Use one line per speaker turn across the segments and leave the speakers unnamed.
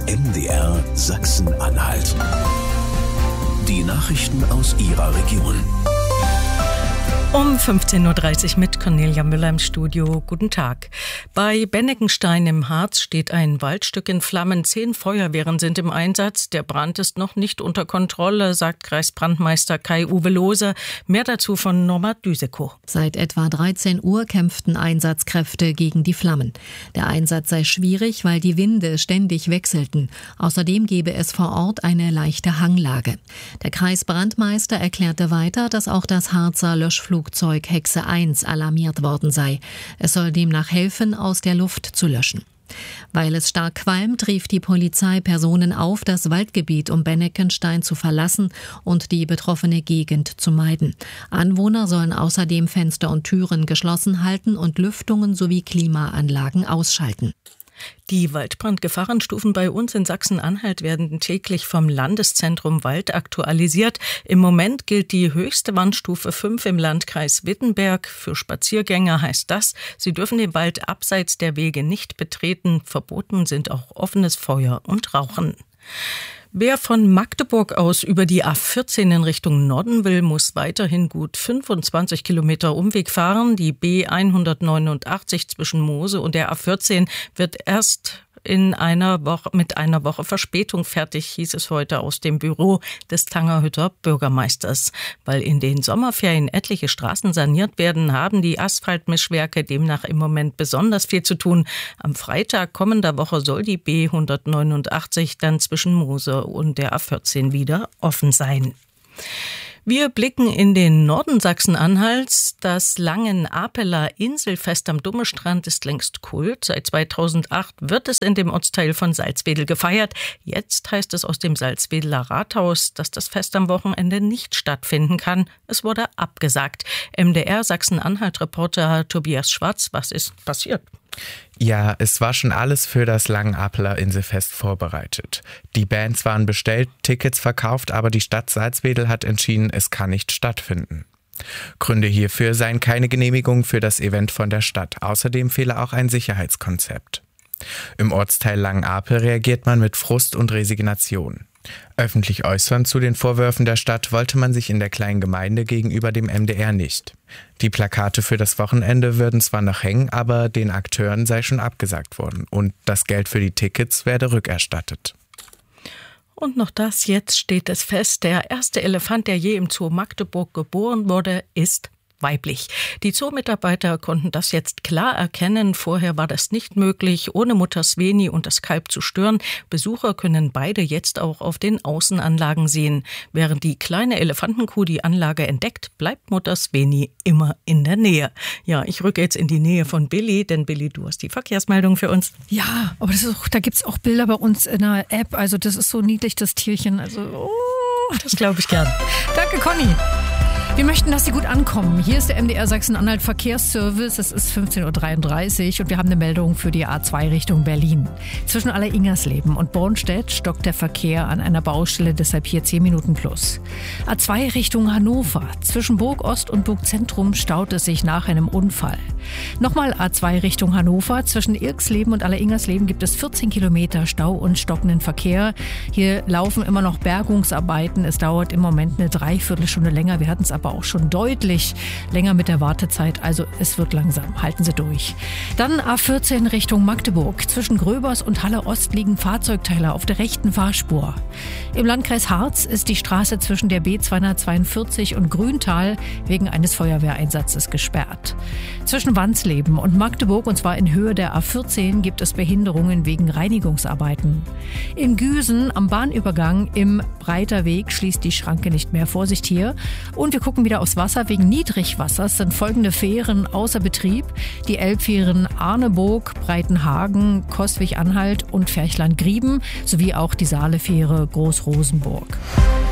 MDR Sachsen-Anhalt. Die Nachrichten aus Ihrer Region.
Um 15.30 Uhr mit Cornelia Müller im Studio. Guten Tag. Bei Benneckenstein im Harz steht ein Waldstück in Flammen. 10 Feuerwehren sind im Einsatz. Der Brand ist noch nicht unter Kontrolle, sagt Kreisbrandmeister Kai-Uwe Lohse. Mehr dazu von Norma Düsekow.
Seit etwa 13 Uhr kämpften Einsatzkräfte gegen die Flammen. Der Einsatz sei schwierig, weil die Winde ständig wechselten. Außerdem gebe es vor Ort eine leichte Hanglage. Der Kreisbrandmeister erklärte weiter, dass auch das Harzer Löschflugzeug Hexe 1 alarmiert worden sei. Es soll demnach helfen, aus der Luft zu löschen. Weil es stark qualmt, rief die Polizei Personen auf, das Waldgebiet um Benneckenstein zu verlassen und die betroffene Gegend zu meiden. Anwohner sollen außerdem Fenster und Türen geschlossen halten und Lüftungen sowie Klimaanlagen ausschalten.
Die Waldbrandgefahrenstufen bei uns in Sachsen-Anhalt werden täglich vom Landeszentrum Wald aktualisiert. Im Moment gilt die höchste Warnstufe 5 im Landkreis Wittenberg. Für Spaziergänger heißt das, sie dürfen den Wald abseits der Wege nicht betreten. Verboten sind auch offenes Feuer und Rauchen. Wer von Magdeburg aus über die A14 in Richtung Norden will, muss weiterhin gut 25 Kilometer Umweg fahren. Die B189 zwischen Moose und der A14 wird erst mit einer Woche Verspätung fertig, hieß es heute aus dem Büro des Tangerhütter Bürgermeisters. Weil in den Sommerferien etliche Straßen saniert werden, haben die Asphaltmischwerke demnach im Moment besonders viel zu tun. Am Freitag kommender Woche soll die B189 dann zwischen Moose und der A14 wieder offen sein. Wir blicken in den Norden Sachsen-Anhalts. Das Langen-Apeler Inselfest am Dummestrand ist längst Kult. Seit 2008 wird es in dem Ortsteil von Salzwedel gefeiert. Jetzt heißt es aus dem Salzwedeler Rathaus, dass das Fest am Wochenende nicht stattfinden kann. Es wurde abgesagt. MDR Sachsen-Anhalt-Reporter Tobias Schwarz, was ist passiert?
Ja, es war schon alles für das Langenapeler Inselfest vorbereitet. Die Bands waren bestellt, Tickets verkauft, aber die Stadt Salzwedel hat entschieden, es kann nicht stattfinden. Gründe hierfür seien keine Genehmigung für das Event von der Stadt. Außerdem fehle auch ein Sicherheitskonzept. Im Ortsteil Langenapel reagiert man mit Frust und Resignation. Öffentlich äußern zu den Vorwürfen der Stadt wollte man sich in der kleinen Gemeinde gegenüber dem MDR nicht. Die Plakate für das Wochenende würden zwar noch hängen, aber den Akteuren sei schon abgesagt worden und das Geld für die Tickets werde rückerstattet.
Und noch das, jetzt steht es fest, der erste Elefant, der je im Zoo Magdeburg geboren wurde, ist weiblich. Die Zoomitarbeiter konnten das jetzt klar erkennen. Vorher war das nicht möglich, ohne Mutter Sveni und das Kalb zu stören. Besucher können beide jetzt auch auf den Außenanlagen sehen. Während die kleine Elefantenkuh die Anlage entdeckt, bleibt Mutter Sveni immer in der Nähe. Ja, ich rücke jetzt in die Nähe von Billy, denn Billy, du hast die Verkehrsmeldung für uns.
Ja, aber da gibt es auch Bilder bei uns in der App. Also das ist so niedlich, das Tierchen. Also,
das glaube ich gern.
Danke, Conny. Wir möchten, dass Sie gut ankommen. Hier ist der MDR Sachsen-Anhalt Verkehrsservice. Es ist 15.33 Uhr und wir haben eine Meldung für die A2 Richtung Berlin. Zwischen Alleringersleben und Bornstedt stockt der Verkehr an einer Baustelle, deshalb hier 10 Minuten plus. A2 Richtung Hannover. Zwischen Burg Ost und Burg Zentrum staut es sich nach einem Unfall. Nochmal A2 Richtung Hannover. Zwischen Irksleben und Alleringersleben gibt es 14 Kilometer Stau und stockenden Verkehr. Hier laufen immer noch Bergungsarbeiten. Es dauert im Moment eine Dreiviertelstunde länger. Wir hatten es aber auch schon deutlich länger mit der Wartezeit. Also es wird langsam. Halten Sie durch. Dann A14 Richtung Magdeburg. Zwischen Gröbers und Halle Ost liegen Fahrzeugteile auf der rechten Fahrspur. Im Landkreis Harz ist die Straße zwischen der B242 und Grüntal wegen eines Feuerwehreinsatzes gesperrt. Zwischen Wansleben und Magdeburg, und zwar in Höhe der A14, gibt es Behinderungen wegen Reinigungsarbeiten. In Güsen am Bahnübergang im Breiterweg schließt die Schranke nicht mehr. Vorsicht hier. Und wir gucken wieder aufs Wasser. Wegen Niedrigwassers sind folgende Fähren außer Betrieb. Die Elbfähren Arneburg, Breitenhagen, Coswig-Anhalt und Ferchland-Grieben sowie auch die Saalefähre Großrosenburg.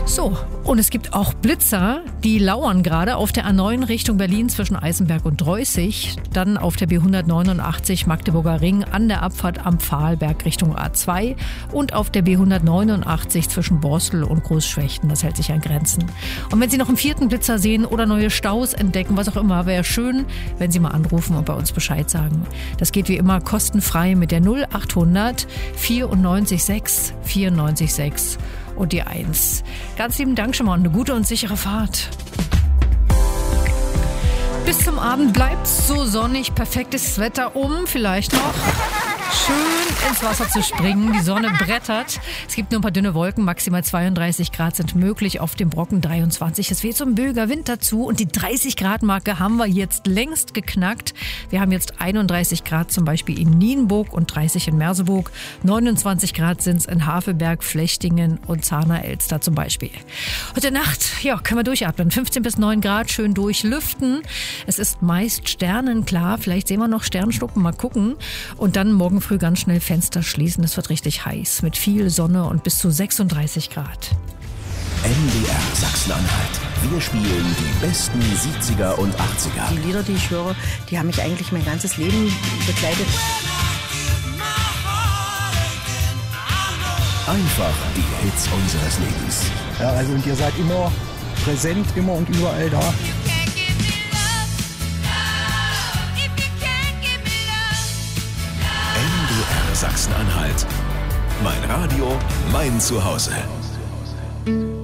So, und es gibt auch Blitzer, die lauern gerade auf der A9 Richtung Berlin zwischen Eisenberg und Dreußig, dann auf der B189 Magdeburger Ring an der Abfahrt am Pfahlberg Richtung A2 und auf der B189 zwischen Borstel und Großschwechten. Das hält sich an Grenzen. Und wenn Sie noch einen 4. Blitzer sehen oder neue Staus entdecken, was auch immer, wäre schön, wenn Sie mal anrufen und bei uns Bescheid sagen. Das geht wie immer kostenfrei mit der 0800 94 6 94 6 und die 1. Ganz lieben Dank schon mal und eine gute und sichere Fahrt. Bis zum Abend bleibt's so sonnig, perfektes Wetter, vielleicht noch schön ins Wasser zu springen. Die Sonne brettert. Es gibt nur ein paar dünne Wolken. Maximal 32 Grad sind möglich. Auf dem Brocken 23. Es weht so ein böiger Wind dazu. Und die 30 Grad Marke haben wir jetzt längst geknackt. Wir haben jetzt 31 Grad zum Beispiel in Nienburg und 30 in Merseburg. 29 Grad sind es in Havelberg, Flechtingen und Zahner-Elster zum Beispiel. Heute Nacht, können wir durchatmen. 15 bis 9 Grad, schön durchlüften. Es ist meist sternenklar. Vielleicht sehen wir noch Sternschnuppen. Mal gucken. Und dann morgen früh ganz schnell Fenster schließen. Es wird richtig heiß mit viel Sonne und bis zu 36 Grad.
MDR Sachsen-Anhalt. Wir spielen die besten 70er und 80er.
Die Lieder, die ich höre, die haben mich eigentlich mein ganzes Leben begleitet.
Einfach die Hits unseres Lebens.
Ja, also und ihr seid immer präsent, immer und überall da.
MDR Sachsen-Anhalt. Mein Radio, mein Zuhause.